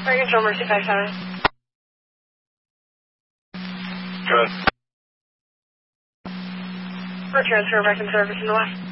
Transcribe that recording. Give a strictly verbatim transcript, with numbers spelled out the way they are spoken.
Very control, Mercy five seven. Good. For transfer back in service in the west.